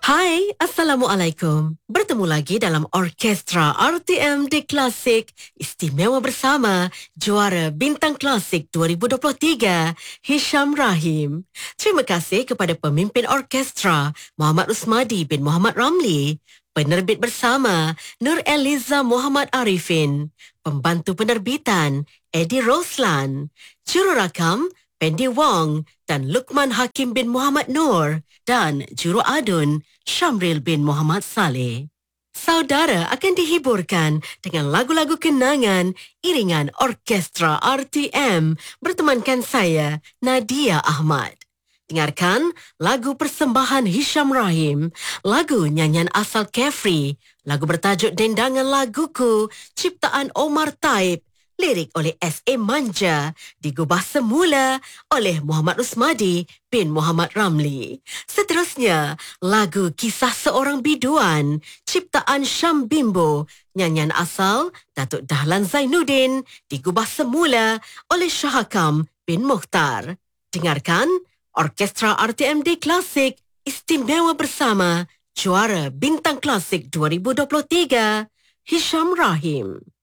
Hai, Assalamualaikum. Bertemu lagi dalam Orkestra RTM di Klasik Istimewa bersama juara Bintang Klasik 2023, Hisham Rahim. Terima kasih kepada pemimpin orkestra Muhammad Usmadi bin Muhammad Ramli, penerbit bersama Nur Eliza Muhammad Arifin, pembantu penerbitan Eddie Roslan, jururakam Pendi Wong dan Lukman Hakim bin Muhammad Nur dan juru adun Syamril bin Muhammad Saleh. Saudara akan dihiburkan dengan lagu-lagu kenangan iringan Orkestra RTM bertemankan saya, Nadia Ahmad. Dengarkan lagu persembahan Hisham Rahim, lagu nyanyian asal Carefree, lagu bertajuk Dendangan Laguku, ciptaan Omar Taib, lirik oleh S.A. Manja, digubah semula oleh Muhammad Usmadi bin Muhammad Ramli. Seterusnya, lagu Kisah Seorang Biduan, ciptaan Syam Bimbo, nyanyian asal Datuk Dahlan Zainuddin, digubah semula oleh Syahakam bin Mukhtar. Dengarkan Orkestra RTMD Klasik Istimewa bersama juara Bintang Klasik 2023, Hisham Rahim.